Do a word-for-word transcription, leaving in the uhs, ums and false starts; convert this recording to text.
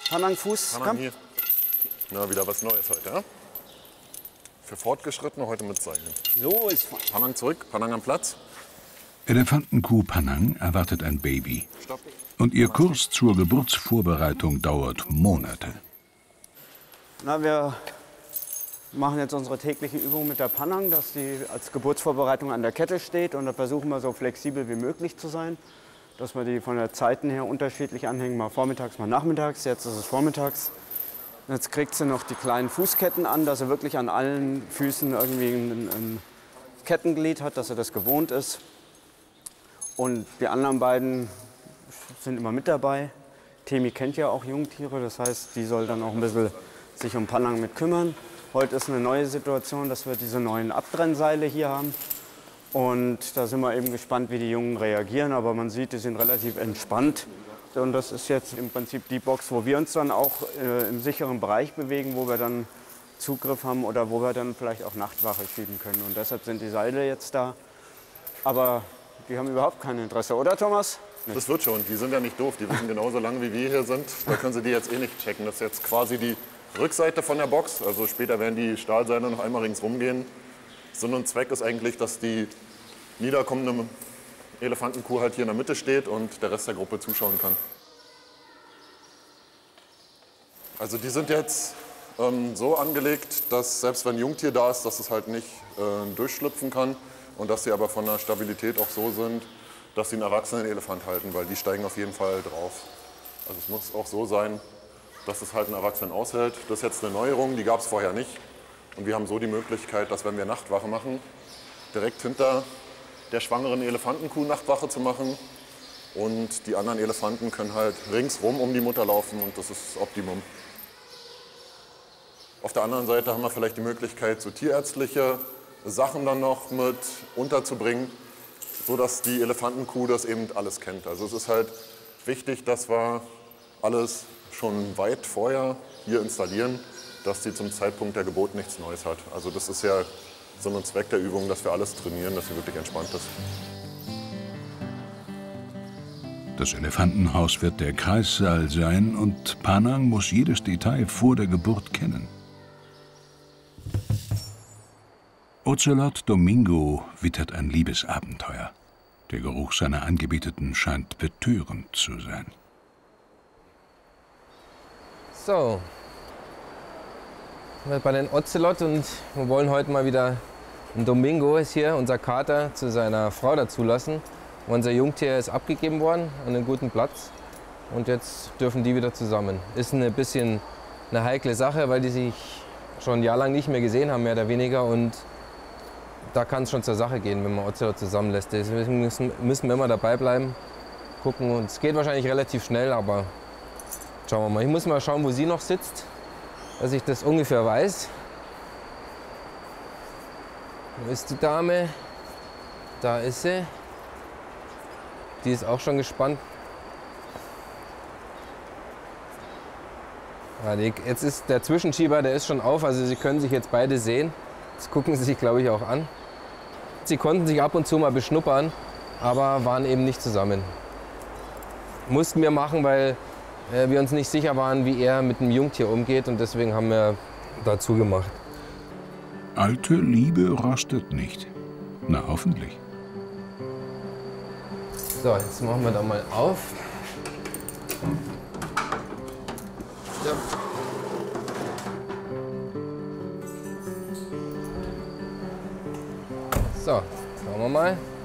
Panangfuß, Panang komm. hier. Na, wieder was Neues heute, ja? Für Fortgeschrittene heute mit Seilen. So ist Panang zurück, Panang am Platz. Elefantenkuh Panang erwartet ein Baby. Stopp. Und ihr Kurs zur Geburtsvorbereitung dauert Monate. Na, wir machen jetzt unsere tägliche Übung mit der Panang, dass die als Geburtsvorbereitung an der Kette steht. Und da versuchen wir so flexibel wie möglich zu sein, dass wir die von der Zeiten her unterschiedlich anhängen, mal vormittags, mal nachmittags. Jetzt ist es vormittags. Jetzt kriegt sie noch die kleinen Fußketten an, dass sie wirklich an allen Füßen irgendwie ein, ein Kettenglied hat, dass sie das gewohnt ist. Und die anderen beiden sind immer mit dabei. Temi kennt ja auch Jungtiere, das heißt, die soll dann auch ein bisschen sich um Panang mit kümmern. Heute ist eine neue Situation, dass wir diese neuen Abtrennseile hier haben. Und da sind wir eben gespannt, wie die Jungen reagieren. Aber man sieht, die sind relativ entspannt. Und das ist jetzt im Prinzip die Box, wo wir uns dann auch äh, im sicheren Bereich bewegen, wo wir dann Zugriff haben oder wo wir dann vielleicht auch Nachtwache schieben können. Und deshalb sind die Seile jetzt da. Aber die haben überhaupt kein Interesse, oder Thomas? Nee. Das wird schon, die sind ja nicht doof, die wissen genauso lange wie wir hier sind. Da können sie die jetzt eh nicht checken. Das ist jetzt quasi die Rückseite von der Box. Also später werden die Stahlseile noch einmal ringsrum gehen. Sinn und Zweck ist eigentlich, dass die niederkommende Elefantenkuh halt hier in der Mitte steht und der Rest der Gruppe zuschauen kann. Also die sind jetzt ähm, so angelegt, dass selbst wenn ein Jungtier da ist, dass es halt nicht äh, durchschlüpfen kann und dass sie aber von der Stabilität auch so sind, dass sie einen erwachsenen Elefant halten, weil die steigen auf jeden Fall drauf. Also es muss auch so sein, dass es halt einen Erwachsenen aushält. Das ist jetzt eine Neuerung, die gab es vorher nicht. Und wir haben so die Möglichkeit, dass wenn wir Nachtwache machen, direkt hinter der schwangeren Elefantenkuh Nachtwache zu machen. Und die anderen Elefanten können halt ringsrum um die Mutter laufen und das ist das Optimum. Auf der anderen Seite haben wir vielleicht die Möglichkeit, so tierärztliche Sachen dann noch mit unterzubringen, sodass die Elefantenkuh das eben alles kennt. Also es ist halt wichtig, dass wir alles schon weit vorher hier installieren, dass sie zum Zeitpunkt der Geburt nichts Neues hat. Also das ist ja Sinn und Zweck der Übung, dass wir alles trainieren, dass sie wirklich entspannt ist. Das Elefantenhaus wird der Kreissaal sein und Panang muss jedes Detail vor der Geburt kennen. Ocelot Domingo wittert ein Liebesabenteuer. Der Geruch seiner Angebeteten scheint betörend zu sein. So, wir sind bei den Ocelot und wir wollen heute mal wieder einen Domingo, ist hier unser Kater, zu seiner Frau dazulassen. Unser Jungtier ist abgegeben worden an einen guten Platz und jetzt dürfen die wieder zusammen. Ist ein bisschen eine heikle Sache, weil die sich schon ein Jahr lang nicht mehr gesehen haben, mehr oder weniger. Und da kann es schon zur Sache gehen, wenn man Ocelot zusammenlässt. Deswegen müssen, müssen wir immer dabei bleiben, gucken. Und es geht wahrscheinlich relativ schnell, aber schauen wir mal. Ich muss mal schauen, wo sie noch sitzt, dass ich das ungefähr weiß. Wo ist die Dame? Da ist sie. Die ist auch schon gespannt. Ja, die, jetzt ist der Zwischenschieber, der ist schon auf, also sie können sich jetzt beide sehen. Das gucken sie sich, glaube ich, auch an. Sie konnten sich ab und zu mal beschnuppern, aber waren eben nicht zusammen. Mussten wir machen, weil äh, wir uns nicht sicher waren, wie er mit dem Jungtier umgeht und deswegen haben wir dazu gemacht. Alte Liebe rostet nicht. Na, hoffentlich. So, jetzt machen wir da mal auf. Ja. So, schauen wir mal.